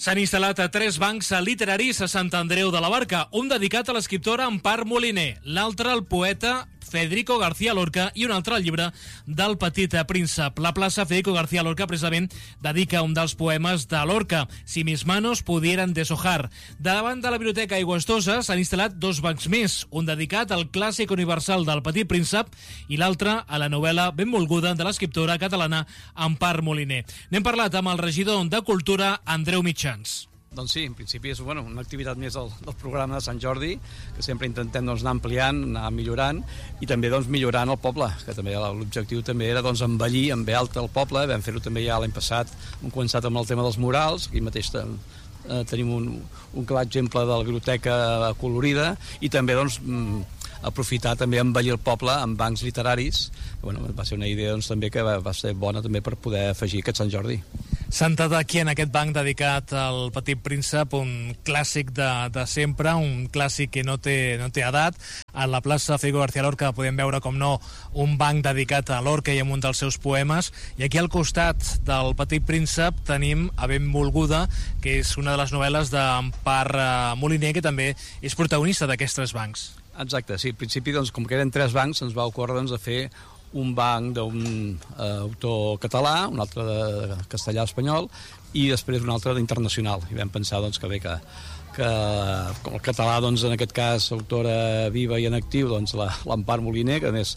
S'han instal·lat a 3 bancs literaris a Sant Andreu de la Barca, un dedicat a l'escriptora Empar Moliner, l'altre al poeta Federico García Lorca i un altre al llibre del Petit Príncep. La plaça Federico García Lorca precisament dedica un dels poemes de Lorca, Si mis manos pudieran deshojar. Davant de la Biblioteca Aigüestosa s'han instal·lat 2 bancs més, un dedicat al clàssic universal del Petit Príncep i l'altre a la novel·la benvolguda de l'escriptora catalana Empar Moliner. N'hem parlat amb el regidor de Cultura, Andreu Mitjans. Doncs sí, en principi és una activitat més del programa de Sant Jordi, que sempre intentem anar ampliant, anar millorant, i també millorant el poble, que també l'objectiu també era embellir, embellir el poble. Vam fer-ho també ja l'any passat, hem començat amb el tema dels murals, aquí mateix tenim un clar exemple de la biblioteca colorida, i també aprofitar també embellir el poble amb bancs literaris. Va ser una idea també que va ser bona també per poder afegir aquest Sant Jordi. Sentat aquí en aquest banc dedicat al Petit Príncep, un clàssic de sempre, un clàssic que no té edat. A la plaça Federico García Lorca podem veure, com no, un banc dedicat a Lorca i a un dels seus poemes, i aquí al costat del Petit Príncep tenim a Benvolguda, que és una de les novel·les d'Empar Moliner, que també és protagonista d'aquests 3 bancs. Exacte, sí, al principi, com que eren 3 bancs, ens va ocórrer de fer un banc d'un autor català, un altre de castellà-espanyol, i després un altre d'internacional. I vam pensar que bé que com el català, en aquest cas, autora viva i en actiu, l'Empar Moliner, que a més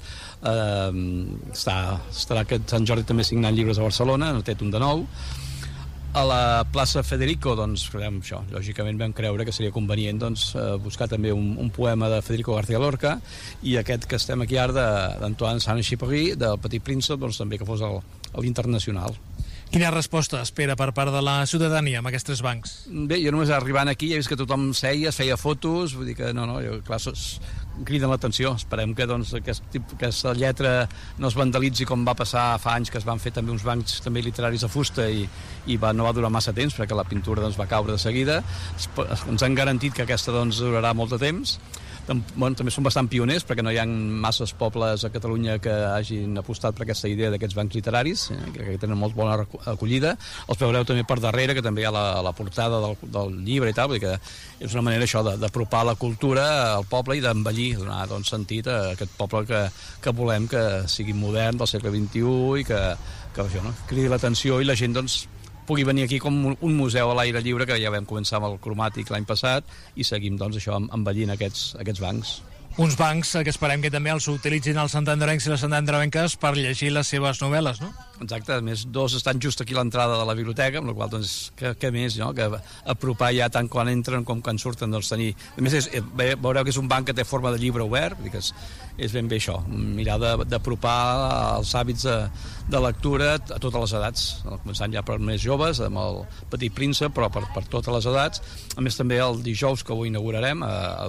estarà aquest Sant Jordi també signant llibres a Barcelona, n'ha tret un de nou. A la plaça Federico, lògicament vam creure que seria convenient buscar també un poema de Federico García Lorca, i aquest que estem aquí ara d'Antoine Saint-Exupéry, del Petit Príncep, també que fos l'internacional. Quina resposta espera per part de la ciutadania amb aquests 3 bancs? Bé, jo només arribant aquí he vist que tothom seia, es feia fotos, vull dir que clar, criden l'atenció. Esperem que aquesta lletra no es vandalitzi com va passar fa anys, que es van fer també uns bancs també literaris de fusta i no va durar massa temps perquè la pintura va caure de seguida. Ens han garantit que aquesta durarà molt de temps. També són bastant pioners perquè no hi ha masses pobles a Catalunya que hagin apostat per aquesta idea d'aquests bancs literaris, que tenen molt bona acollida. Els veureu també per darrere, que també hi ha la portada del llibre i tal, vull dir que és una manera d'apropar la cultura al poble i d'embellir, donar sentit a aquest poble que volem que sigui modern del segle XXI i que cridi l'atenció i la gent pugui venir aquí com un museu a l'aire lliure, que ja vam començar amb el cromàtic l'any passat, i seguim embellint aquests bancs. Uns bancs que esperem que també els utilitzin els santandreuencs i les santandreuenques per llegir les seves novel·les, no? Exacte, a més 2 estan just aquí a l'entrada de la biblioteca, amb la qual que més, que apropar ja tant quan entren com quan surten, tenir... A més, veureu que és un banc que té forma de llibre obert, vull dir que és ben bé això, mirar d'apropar els hàbits de lectura a totes les edats, començant ja per més joves, amb el Petit Príncep, però per totes les edats. A més, també el dijous, que ho inaugurarem a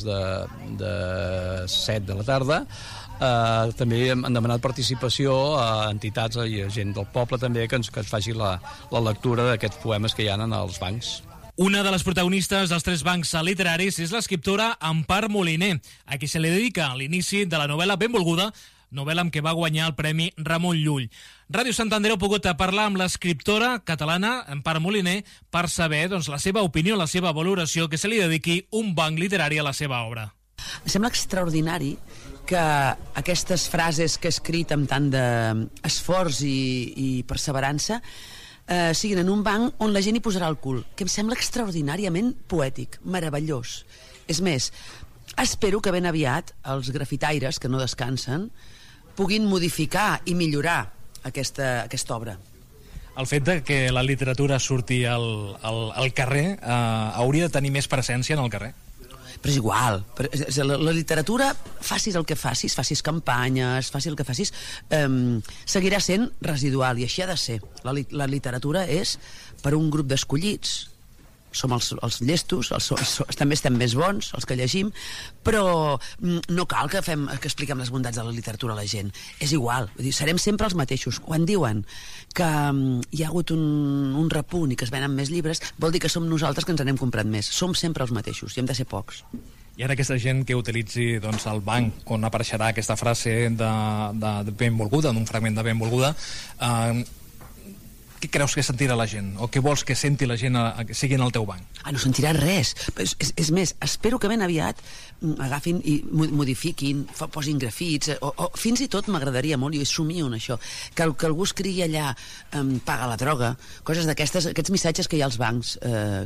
2:45 de la tarda, també han demanat participació a entitats i a gent del poble també que ens faci la lectura d'aquests poemes que hi ha en els bancs. Una de les protagonistes dels 3 bancs literaris és l'escriptora Empar Moliner, a qui se li dedica l'inici de la novel·la Benvolguda, novel·la amb què va guanyar el Premi Ramon Llull. Ràdio Sant Andreu ha pogut parlar amb l'escriptora catalana Empar Moliner per saber la seva opinió, la seva valoració, que se li dediqui un banc literari a la seva obra. Em sembla extraordinari que aquestes frases que he escrit amb tant d'esforç i perseverança siguin en un banc on la gent hi posarà el cul, que em sembla extraordinàriament poètic, meravellós. És més, espero que ben aviat els grafitaires, que no descansen, puguin modificar i millorar aquesta obra. El fet de que la literatura surti al carrer hauria de tenir més presència en el carrer? Però és igual, la literatura, facis el que facis campanyes, facis el que facis, seguirà sent residual, i així ha de ser. La literatura és per un grup d'escollits. Som els llestos, també estem més bons, els que llegim, però no cal que expliquem les bondats de la literatura a la gent. És igual, serem sempre els mateixos. Quan diuen que hi ha hagut un repunt i que es venen més llibres, vol dir que som nosaltres que ens n'hem comprat més. Som sempre els mateixos i hem de ser pocs. I ara aquesta gent que utilitzi el banc on apareixerà aquesta frase de Benvolguda, d'un fragment de Benvolguda, què creus que sentirà la gent? O què vols que senti la gent que sigui en el teu banc? No sentirà res. És més, espero que ben aviat agafin i modifiquin, posin grafits, o fins i tot m'agradaria molt, i somio en això, que algú escrigui allà paga la droga, coses d'aquestes, aquests missatges que hi ha als bancs,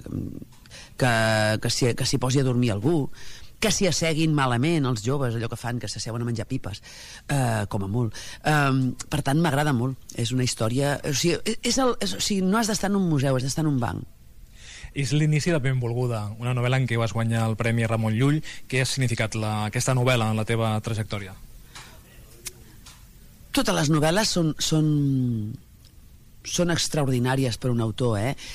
que s'hi posi a dormir algú, que s'hi asseguin malament els joves, allò que fan, que s'asseuen a menjar pipes, com a molt. Per tant, m'agrada molt. És una història... O sigui, no has d'estar en un museu, has d'estar en un banc. És l'inici de Benvolguda, una novel·la en què vas guanyar el Premi Ramon Llull. Què ha significat aquesta novel·la en la teva trajectòria? Totes les novel·les són extraordinàries per un autor,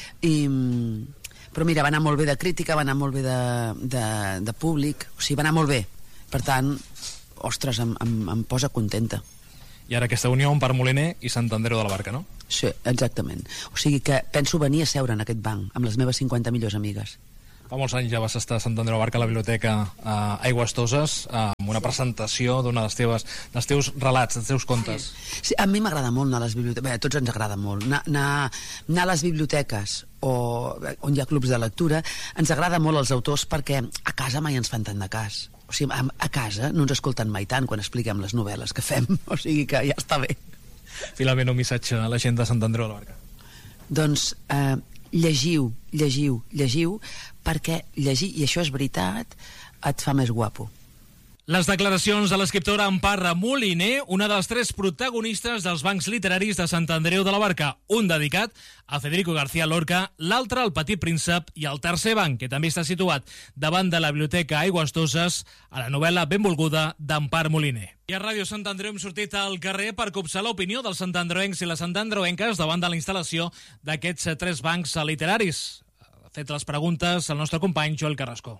però mira, va anar molt bé de crítica, va anar molt bé de públic, o sigui, va anar molt bé. Per tant, ostres, em posa contenta. I ara aquesta unió amb Parc Moliner i Sant Andreu de la Barca, no? Sí, exactament. O sigui que penso venir a seure en aquest banc amb les meves 50 millors amigues. Fa molts anys ja vas estar a Sant Andreu de la Barca, a la biblioteca Aigües Toses, amb una presentació dels teus relats, dels teus contes. Sí, a mi m'agrada molt anar a les biblioteques. Bé, a tots ens agrada molt. Anar a les biblioteques on hi ha clubs de lectura, ens agrada molt als autors perquè a casa mai ens fan tant de cas. O sigui, a casa no ens escolten mai tant quan expliquem les novel·les que fem. O sigui que ja està bé. Finalment, un missatge a la gent de Sant Andreu de la Barca. Doncs llegiu, perquè llegir, i això és veritat, et fa més guapo. Les declaracions de l'escriptora Empar Moliner, una de les 3 protagonistes dels bancs literaris de Sant Andreu de la Barca, un dedicat a Federico García Lorca, l'altre al Petit Príncep i el tercer banc, que també està situat davant de la biblioteca Aigües Toses, a la novel·la Benvolguda d'Empar Moliner. I a Ràdio Sant Andreu hem sortit al carrer per copsar l'opinió dels santandreuencs i les santandreuenques davant de la instal·lació d'aquests 3 bancs literaris. Ha fet les preguntes el nostre company Joel Carrasco.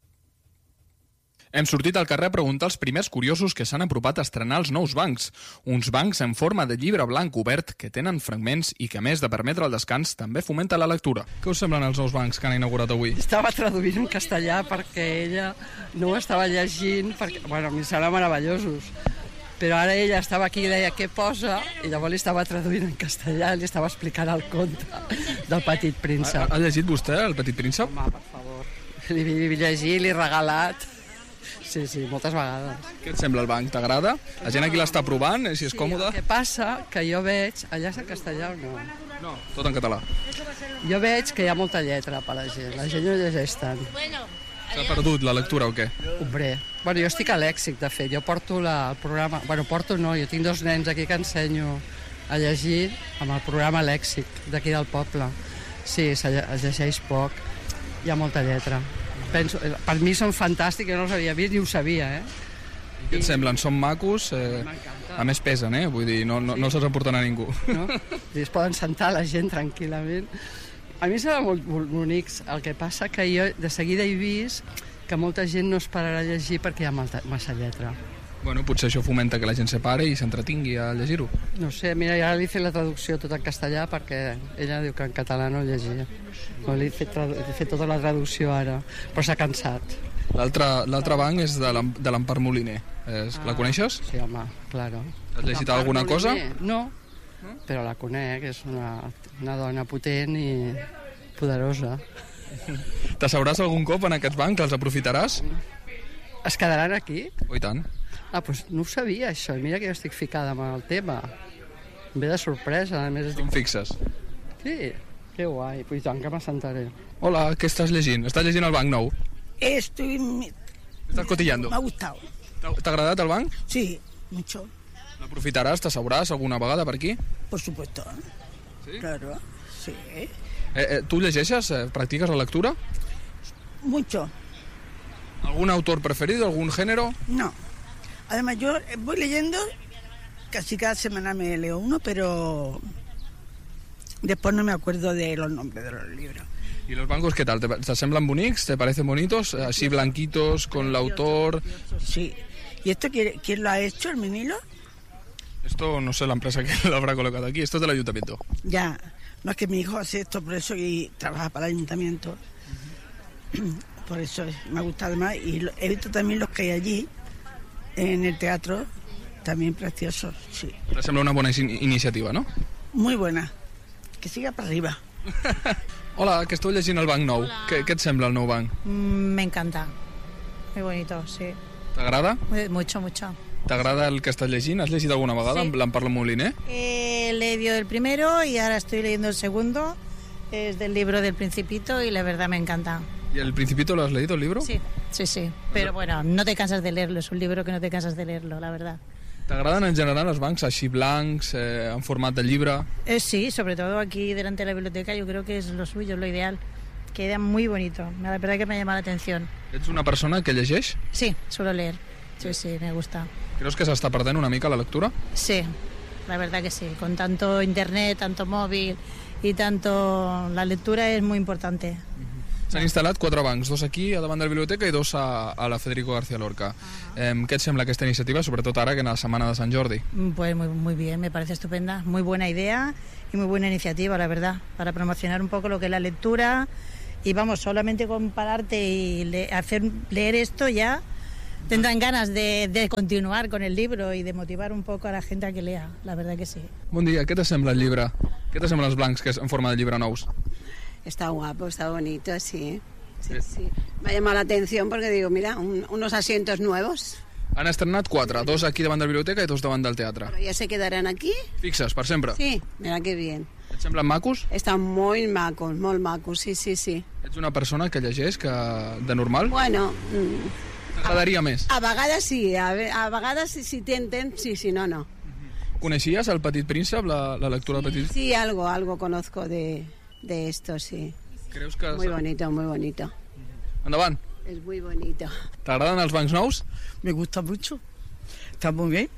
Hem sortit al carrer a preguntar als primers curiosos que s'han apropat a estrenar els nous bancs. Uns bancs en forma de llibre blanc obert que tenen fragments i que, a més de permetre el descans, també fomenta la lectura. Què us semblen els nous bancs que han inaugurat avui? Estava traduint en castellà perquè ella no ho estava llegint, perquè, bueno, a mi sembla meravellosos. Però ara ella estava aquí i deia què posa, i llavors li estava traduint en castellà, li estava explicant el conte del Petit Príncep. Ha llegit vostè el Petit Príncep? Home, per favor. L'he llegit, l'he regalat. Sí, moltes vegades. Què et sembla el banc? T'agrada? La gent aquí l'està provant, si és còmode? El que passa que jo veig... Allà és en castellà o no? No, tot en català. Jo veig que hi ha molta lletra per la gent no llegeix tant. S'ha perdut la lectura o què? Hombre, bueno, jo estic a Lèxic, de fet, jo porto el programa... Bueno, porto no, jo tinc 2 nens aquí que ensenyo a llegir amb el programa Lèxic d'aquí del poble. Sí, es llegeix poc, hi ha molta lletra. Penso, per mi són fantàstics, jo no els havia vist ni ho sabia, Què et semblen? Són macos? A més pesen, Vull dir, no se'ls emporten a ningú. No? I es poden sentar la gent tranquil·lament. A mi sembla molt bonics. El que passa que jo de seguida he vist que molta gent no es pararà a llegir perquè hi ha massa lletra. Bueno, potser això fomenta que la gent se pare i s'entretingui a llegir-ho. No sé, mira, ara li he fet la traducció tot en castellà perquè ella diu que en català no llegia. No, li he fet tota la traducció ara, però s'ha cansat. L'altre banc és de l'Empar Moliner. La coneixes? Sí, home, claro. Has llegit alguna cosa? No, però la conec, és una dona potent i poderosa. T'asseuràs algun cop en aquests bancs? Els aprofitaràs? Es quedaran aquí? Oh, i tant. Doncs no ho sabia, això. Mira que jo estic ficada amb el tema. Em ve de sorpresa. A més, Com fixes? Sí, que guai. I tant que m'assentaré. Hola, què estàs llegint? Estàs llegint el banc nou? Estás cotillando. Me ha gustado. ¿T'ha agradat el banc? Sí, mucho. L'aprofitaràs? T'asseuràs alguna vegada per aquí? Por supuesto. Sí? Claro, sí. Tu llegeixes? Practiques la lectura? Mucho. ¿Algún autor preferido? ¿Algún género? No. Además, yo voy leyendo, casi cada semana me leo uno, pero después no me acuerdo de los nombres de los libros. ¿Y los bancos qué tal? ¿Te semblan bonics? ¿Te parecen bonitos? Así blanquitos, con el autor... Sí. ¿Y esto quién lo ha hecho, el vinilo? Esto no sé la empresa que lo habrá colocado aquí, esto es del ayuntamiento. Ya, no es que mi hijo hace esto por eso y trabaja para el ayuntamiento. Por eso me ha gustado más. Y he visto también los que hay allí, en el teatro, también preciosos, sí. Te sembla una bona iniciativa, no? Muy buena, que siga para arriba. Hola, que esteu llegint el Banc Nou. Què et sembla el nou banc? Me encanta. Muy bonito, sí. T'agrada? Mucho, mucho. T'agrada el que estàs llegint? Has llegit alguna vegada Sí. l'Empar Moliner? He leído el primero y ahora estoy leyendo el segundo. Es del libro del Principito y la verdad me encanta. ¿Y el Principito lo has leído, el libro? Sí, sí, sí. Pero bueno, no te cansas de leerlo. Es un libro que no te cansas de leerlo, la verdad. T'agraden en general els bancs així blancs, en format de llibre? Sí, sobre todo aquí delante de la biblioteca, yo creo que es lo suyo, es lo ideal. Queda muy bonito. La verdad que me llama la atención. Ets una persona que llegeix? Sí, suelo leer. Sí, sí, me gusta. Creus que s'està perdent una mica la lectura? Sí, la verdad que sí. Con tanto internet, tanto móvil y tanto... La lectura es muy importante. S'han instal·lat 4 bancs, 2 aquí a davant de la biblioteca i 2 a la Federico García Lorca. Què et sembla aquesta iniciativa, sobretot ara que en la setmana de Sant Jordi? Pues muy bien, me parece estupenda. Muy buena idea y muy buena iniciativa, la verdad, para promocionar un poco lo que es la lectura. Y vamos, solamente con pararte y leer esto ya tendrán ganas de continuar con el libro y de motivar un poco a la gente a que lea, la verdad que sí. Bon dia, què t'assembla el llibre? Què t'assemblen els blancs que és en forma de llibre nous? Está guapo, está bonito, sí. Sí. Me ha llamado la atención porque digo, mira, unos asientos nuevos. Han estrenat 4, 2 aquí davant de la biblioteca i 2 davant del teatre. ¿Pero ya se quedarán aquí? Fixes, per sempre. Sí, mira qué bien. Et semblen macos? Están muy macos, sí. Ets una persona que llegeix que de normal? Bueno, T'agradaria més? a vegades sí, a vegades si tenten, sí, si no, no. Coneixies el Petit Príncep, la lectura del Petit? Sí, algo conozco de esto, sí. Creus que... Muy bonito. Endavant. Es muy bonito. T'agraden els bancs nous? Me gusta mucho. Está muy bien.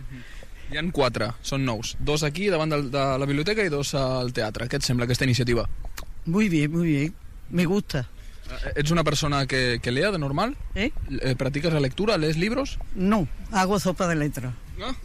Hi han 4, són nous. 2 aquí davant de la biblioteca i 2 al teatre. Què et sembla aquesta iniciativa? Muy bien. Me gusta. Ets una persona que lea de normal? ¿Practicas la lectura? ¿Lees libros? No, hago sopa de letras. ¿No?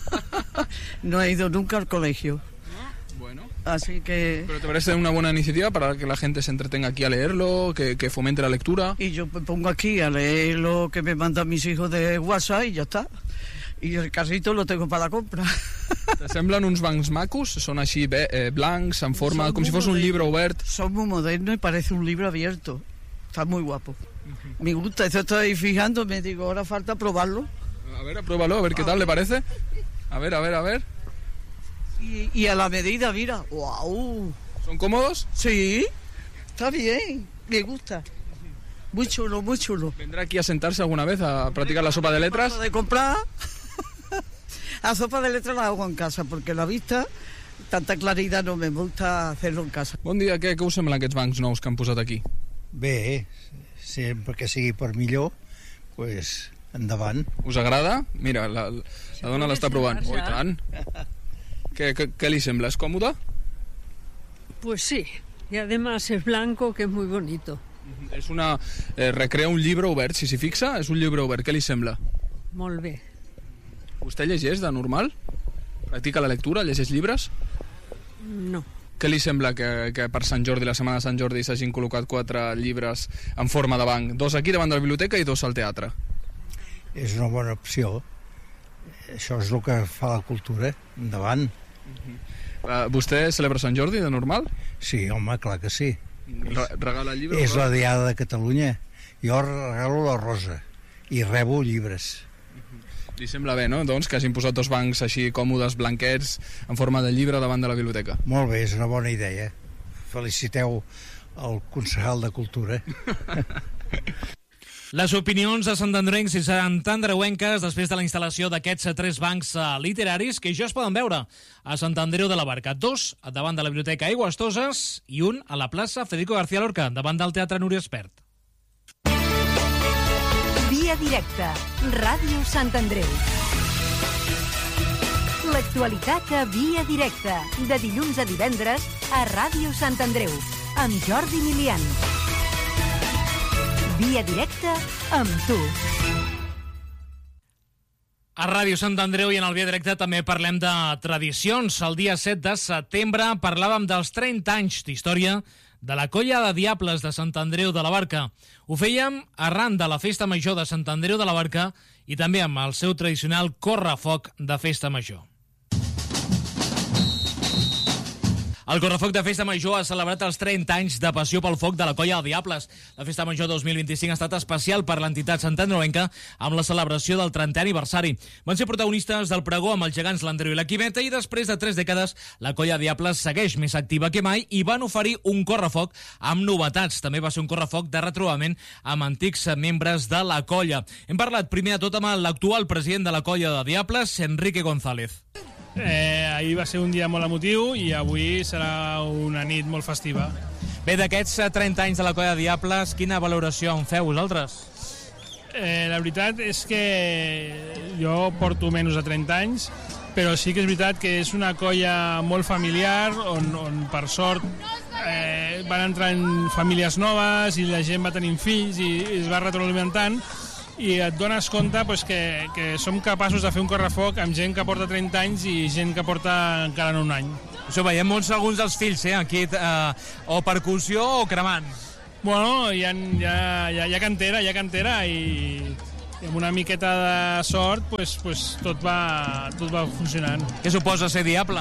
No he ido nunca al colegio. Bueno. Así que... ¿Pero te parece una buena iniciativa para que la gente se entretenga aquí a leerlo, que fomente la lectura? Y yo me pongo aquí a leer lo que me mandan mis hijos de WhatsApp y ya está. Y el carrito lo tengo para la compra. T'assemblen uns bancs macos? Són així blancs, en forma, com si fos un llibre obert? Son muy modernos y parece un libro abierto. Está muy guapo. Me gusta, esto estoy fijando, me digo, ahora falta probarlo. A ver, pruébalo, a ver qué tal le parece. A ver. Y a la medida, mira. ¡Wow! ¿Son cómodos? Sí, está bien, me gusta. Muy chulo. ¿Vendrá aquí a sentarse alguna vez a practicar la sopa de letras? De comprar. La sopa de letras la hago en casa, porque la vista, tanta claridad no me gusta hacerlo en casa. Bon dia, què us semblen aquests bancs nous que han posat aquí? Bé, sempre que sigui per millor, pues, endavant. Us agrada? Mira, la dona l'està provant. Oh, i tant. ¿Qué li sembla? ¿Es cómoda? Pues sí, y además es blanco, que es muy bonito. És una... recrea un llibre obert, si s'hi fixa, és un llibre obert. Què li sembla? Molt bé. Vostè llegeix de normal? Practica la lectura? Llegeix llibres? No. Què li sembla que per Sant Jordi, la setmana de Sant Jordi, s'hagin col·locat 4 llibres en forma de banc? 2 aquí davant de la biblioteca i 2 al teatre. És una bona opció. Això és el que fa la cultura. Endavant. Vostè celebra Sant Jordi de normal? Sí, home, clar que sí. Regala el llibre? És la Diada de Catalunya. Jo regalo la rosa i rebo llibres. Li sembla bé, no? Doncs que hagin posat 2 bancs així còmodes, blanquets, en forma de llibre davant de la biblioteca. Molt bé, és una bona idea. Feliciteu el concejal de Cultura. Les opinions de santandrencs i santandreuenques després de la instal·lació d'aquests 3 bancs literaris que ja es poden veure a Sant Andreu de la Barca. 2 davant de la Biblioteca Aigües Toses i 1 a la plaça Federico García Lorca, davant del Teatre Núria Espert. Via directa, Ràdio Sant Andreu. L'actualitat a Via directa, de dilluns a divendres a Ràdio Sant Andreu, amb Jordi Milian. Via directa amb tu. A Ràdio Sant Andreu i en el Via Directe també parlem de tradicions. El dia 7 de setembre parlàvem dels 30 anys d'història de la Colla de Diables de Sant Andreu de la Barca. Ho fèiem arran de la Festa Major de Sant Andreu de la Barca i també amb el seu tradicional correfoc de Festa Major. El Correfoc de Festa Major ha celebrat els 30 anys de passió pel foc de la Colla de Diables. La Festa Major 2025 ha estat especial per l'entitat santandreuenca amb la celebració del 30è aniversari. Van ser protagonistes del pregó amb els gegants l'Andreu i la Quimeta i després de 3 dècades la Colla de Diables segueix més activa que mai i van oferir un correfoc amb novetats. També va ser un correfoc de retrobament amb antics membres de la colla. Hem parlat primer de tot amb l'actual president de la Colla de Diables, Enrique González. Ahir va ser un dia molt emotiu i avui serà una nit molt festiva. Bé, d'aquests 30 anys de la Colla de Diables, quina valoració en feu vosaltres? La veritat és que jo porto menys de 30 anys, però sí que és veritat que és una colla molt familiar on per sort van entrar en famílies noves i la gent va tenint fills i es va retroalimentant, i et dones compte pues, que som capaços de fer un correfoc amb gent que porta 30 anys i gent que porta encara no un any. Això veiem alguns dels fills, aquí, o percussió o cremant. Bueno, hi ha cantera i amb una miqueta de sort pues, tot va funcionant. Què suposa ser diable?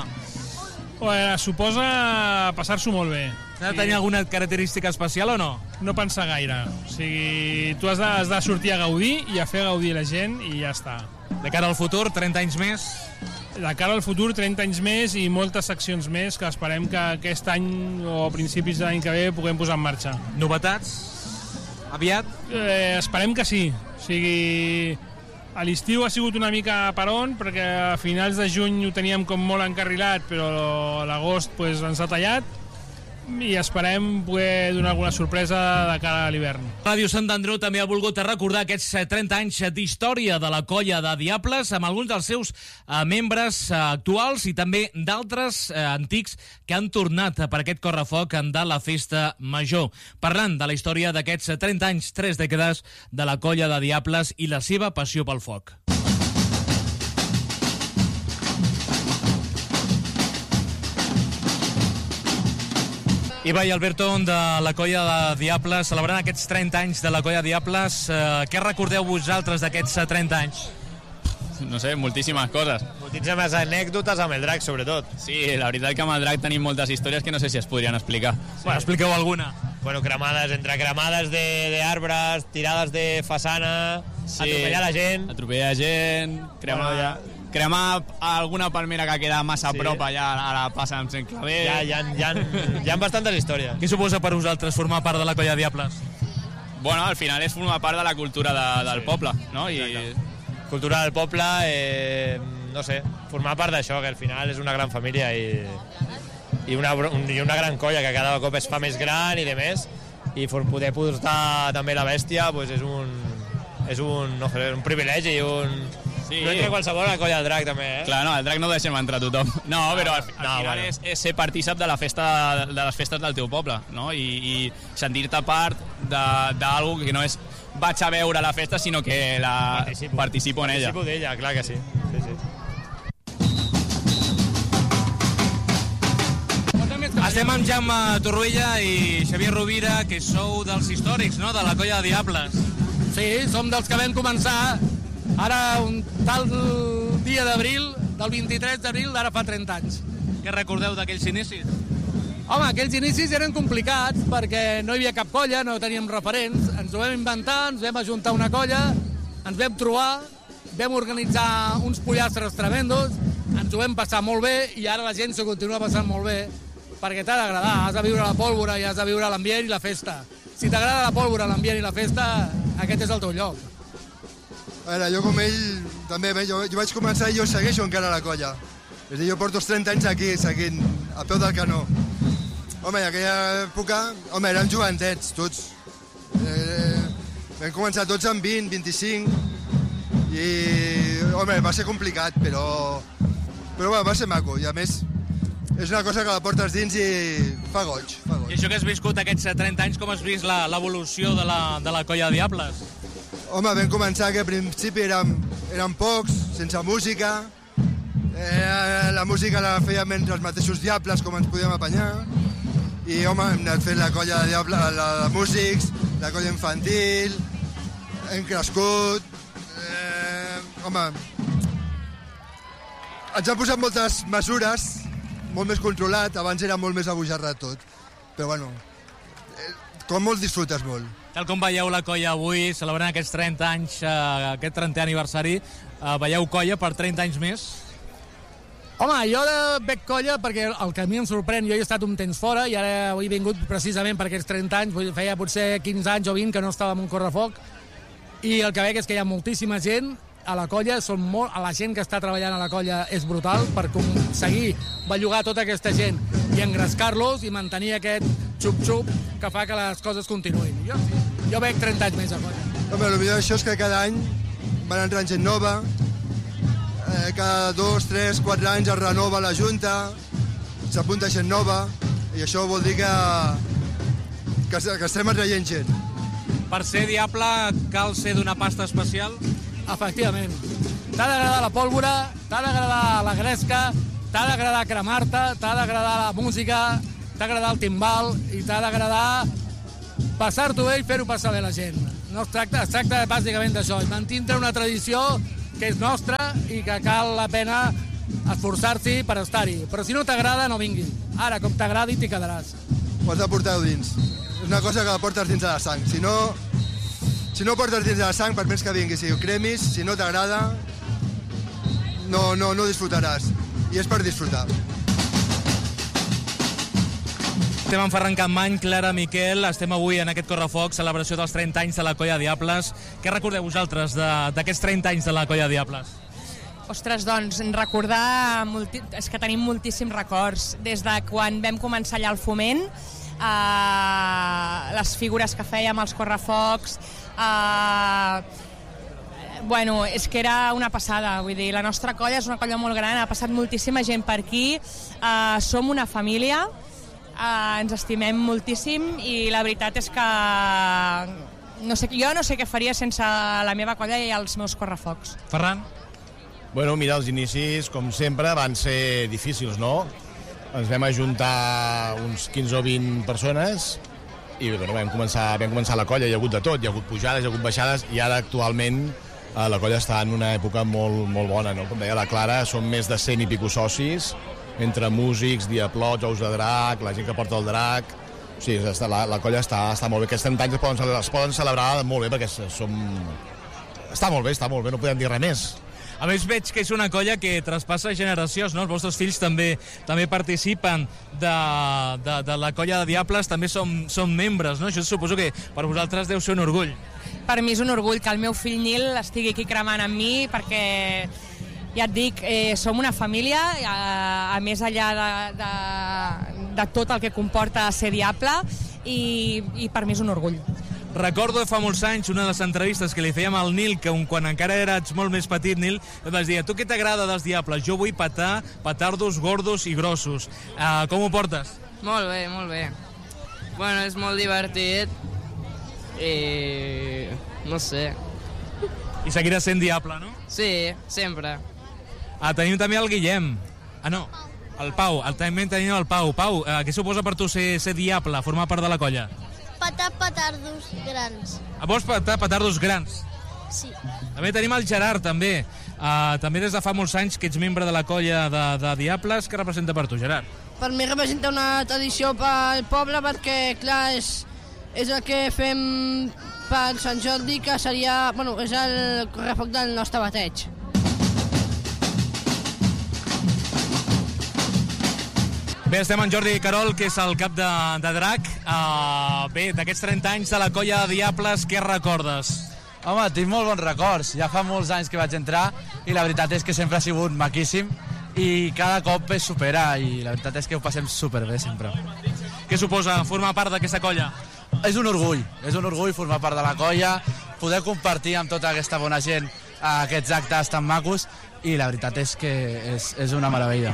Suposa passar-s'ho molt bé. Ha de tenir alguna característica especial o no? No pensar gaire. O sigui, tu has de sortir a gaudir i a fer gaudir la gent i ja està. De cara al futur, 30 anys més? De cara al futur, 30 anys més i moltes seccions més que esperem que aquest any o a principis de l'any que ve puguem posar en marxa. Novetats? Aviat? Esperem que sí. O sigui, a l'estiu ha sigut una mica peron perquè a finals de juny ho teníem com molt encarrilat, però a l'agost pues, ens ha tallat i esperem poder donar alguna sorpresa de cara a l'hivern. Ràdio Sant Andreu també ha volgut recordar aquests 30 anys d'història de la Colla de Diables amb alguns dels seus membres actuals i també d'altres antics que han tornat per aquest correfoc de la Festa Major. Parlant de la història d'aquests 30 anys, 3 dècades de la Colla de Diables i la seva passió pel foc. Iva i Alberto, de la Colla de Diables, celebrant aquests 30 anys de la Colla de Diables, què recordeu vosaltres d'aquests 30 anys? No sé, moltíssimes coses. Moltíssimes anècdotes amb el drac, sobretot. Sí, la veritat que amb el drac tenim moltes històries que no sé si es podrien explicar. Sí. Bueno, expliqueu alguna. Bueno, cremades d'arbres, tirades de façana, sí. Atropellar la gent, cremar alguna palmera que queda massa a prop allà a la plaça amb Sant Claver. Hi ha bastantes històries. Què suposa per vosaltres formar part de la Colla de Diables? Bueno, al final és formar part de la cultura del poble, no? Cultura del poble, no sé, formar part d'això, que al final és una gran família i una gran colla que cada cop es fa més gran i de més, i poder portar també la bèstia pues és un privilegi i un... Sí. No entra qualsevol a la Colla del Drac, també, Clar, no, el drac no deixem entrar tothom. No, però al final és ser partícip de les festes del teu poble, no? I sentir-te part d'algú que no és vaig a veure la festa, sinó que participo en ella. Participo d'ella, clar que sí. Estem amb Jaume Torruella i Xavier Rovira, que sou dels històrics, no?, de la Colla de Diables. Sí, som dels que vam començar ara un tal dia d'abril, del 23 d'abril, d'ara fa 30 anys. Què recordeu d'aquells inicis? Home, aquells inicis eren complicats perquè no hi havia cap colla, no teníem referents, ens ho vam inventar, ens vam ajuntar una colla, ens vam trobar, vam organitzar uns pollastres tremendos, ens ho vam passar molt bé i ara la gent s'ho continua passant molt bé perquè t'ha d'agradar, has de viure la pólvora i has de viure l'ambient i la festa. Si t'agrada la pólvora, l'ambient i la festa, aquest és el teu lloc. A veure, jo com ell, també, jo vaig començar i jo segueixo encara la colla. És a dir, jo porto 30 anys aquí, seguint, a peu del canó. Home, en aquella època, érem joventets, tots. Vam començar tots amb 20, 25, i, va ser complicat, però va ser maco, i a més, és una cosa que la portes dins i fa goig. I això que has viscut aquests 30 anys, com has vist l'evolució de la Colla de Diables? Home, vam començar que al principi érem pocs, sense música. La música la fèiem entre els mateixos diables, com ens podíem apanyar. I, home, hem anat fent la colla de diables, la de músics, la colla infantil, hem crescut. Home, ens han posat moltes mesures molt més controlat, abans era molt més abujarrat tot. Però bueno, com molt disfrutes molt. Tal com veieu la colla avui, celebrant aquests 30 anys, aquest 30è aniversari, veieu colla per 30 anys més? Home, jo veig colla perquè el que a mi em sorprèn, jo he estat un temps fora i ara he vingut precisament per aquests 30 anys, feia potser 15 anys o 20 que no estava en un correfoc, i el que veig és que hi ha moltíssima gent a la colla, la gent que està treballant a la colla és brutal per aconseguir bellugar tota aquesta gent i engrescar-los i mantenir aquest xup-xup que fa que les coses continuïn. Jo veig 30 anys més a colla. Home, el millor d'això és que cada any van entrant gent nova, cada 2, 3, 4 anys es renova la junta, s'apunta gent nova, i això vol dir que estem atraient gent. Per ser diable cal ser d'una pasta especial? Efectivament. T'ha d'agradar la pólvora, t'ha d'agradar la gresca, t'ha d'agradar cremar-te, t'ha d'agradar la música, t'ha d'agradar el timbal i t'ha d'agradar passar-t'ho bé i fer-ho passar bé la gent. No es tracta bàsicament d'això, mantindre una tradició que és nostra i que cal la pena esforçar-s'hi per estar-hi. Però si no t'agrada, no vingui. Ara, com t'agradi, t'hi quedaràs. Ho has de portar dins. És una cosa que la portes dins de la sang. Si no portes dins de la sang, per més que vinguis i ho cremis, si no t'agrada, no disfrutaràs. I és per disfrutar. Estem en Ferran Campmany, Clara, Miquel, estem avui en aquest correfoc, celebració dels 30 anys de la Colla Diables. Què recordeu vosaltres d'aquests 30 anys de la Colla Diables? Ostres, doncs, recordar... És que tenim moltíssims records. Des de quan vam començar allà al Foment, les figures que fèiem, els correfocs... Bueno, és que era una passada, vull dir, la nostra colla és una colla molt gran, ha passat moltíssima gent per aquí, som una família, ens estimem moltíssim i la veritat és que jo no sé què faria sense la meva colla i els meus correfocs. Ferran? Bueno, mira, els inicis, com sempre, van ser difícils, no? Ens vam ajuntar uns 15 o 20 persones i bueno, vam començar la colla, hi ha hagut de tot, hi ha hagut pujades, hi ha hagut baixades i ara actualment la colla està en una època molt, molt bona, no? Com deia la Clara, som més de 100 i pico socis, entre músics, diaplots, ous de drac, la gent que porta el drac... O sigui, la colla està molt bé. Aquests 30 anys es poden celebrar molt bé perquè està molt bé, no podem dir res més. A més, veig que és una colla que traspassa generacions, no? Els vostres fills també participen de la colla de Diables, també són membres, no? Això suposo que per vosaltres deu ser un orgull. Per mi és un orgull que el meu fill Nil estigui aquí cremant amb mi, perquè ja et dic, som una família, a més allà de tot el que comporta ser diable, i per mi és un orgull. Recordo fa molts anys una de les entrevistes que li fèiem al Nil, que quan encara eres molt més petit, Nil, et vas dir, tu què t'agrada dels diables? Jo vull petardos gordos i grossos. Com ho portes? Molt bé, molt bé. Bueno, és molt divertit i... no sé. I seguiràs sent diable, no? Sí, sempre. Tenim també el Guillem. No, el Pau. També tenim el Pau. Pau, què suposa per tu ser diable, formar part de la colla? Petar petardos grans. Vols petar petardos grans? Sí. També tenim el Gerard, també. També des de fa molts anys que ets membre de la colla de Diables. Què representa per tu, Gerard? Per mi representa una tradició pel poble perquè, clar, és el que fem per Sant Jordi, que seria... Bueno, és el correfoc del nostre bateig. Bé, estem amb Jordi Carol, que és el cap de Drac. Bé, d'aquests 30 anys de la colla de Diables, què recordes? Home, tinc molt bons records. Ja fa molts anys que vaig entrar i la veritat és que sempre ha sigut maquíssim i cada cop es supera i la veritat és que ho passem superbé sempre. Què suposa formar part d'aquesta colla? És un orgull formar part de la colla, poder compartir amb tota aquesta bona gent aquests actes tan macos i la veritat és que és una meravella.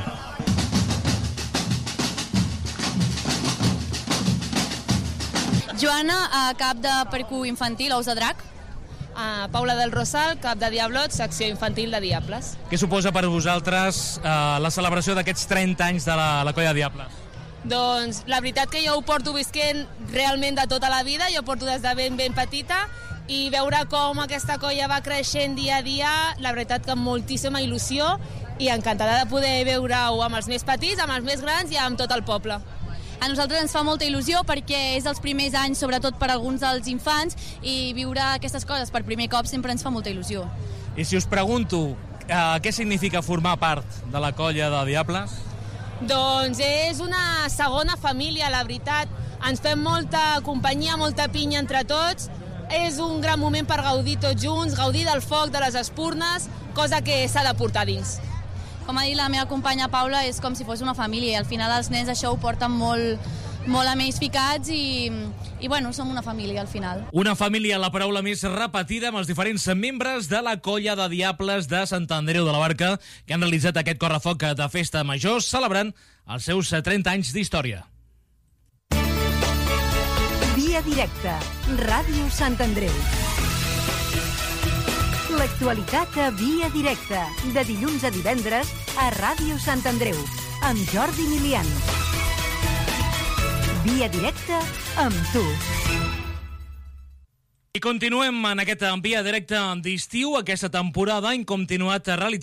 Joana, cap de Percu Infantil, Ous de Drac. Paula del Rosal, cap de Diablot, secció infantil de Diables. Què suposa per vosaltres la celebració d'aquests 30 anys de la colla de Diables? Doncs la veritat que jo ho porto visquent realment de tota la vida, jo porto des de ben petita i veure com aquesta colla va creixent dia a dia, la veritat que amb moltíssima il·lusió i encantada de poder veure-ho amb els més petits, amb els més grans i amb tot el poble. A nosaltres ens fa molta il·lusió perquè és els primers anys, sobretot per alguns dels infants, i viure aquestes coses per primer cop sempre ens fa molta il·lusió. I si us pregunto, què significa formar part de la colla de Diables? Doncs és una segona família, la veritat. Ens fem molta companyia, molta pinya entre tots. És un gran moment per gaudir tots junts, gaudir del foc, de les espurnes, cosa que s'ha de portar dins. Com ha dit la meva companya Paula, és com si fos una família i al final els nens això ho porten molt amb ells ficats i bueno, som una família al final. Una família, la paraula més repetida amb els diferents membres de la colla de Diables de Sant Andreu de la Barca que han realitzat aquest correfoc de festa major celebrant els seus 30 anys d'història. Via directa, Ràdio Sant Andreu. L'actualitat a Via directa, de dilluns a divendres a Ràdio Sant Andreu, amb Jordi Milian. Via directa amb tu. I continuem en aquesta Via directa d'estiu. Aquesta temporada hem continuat realitzant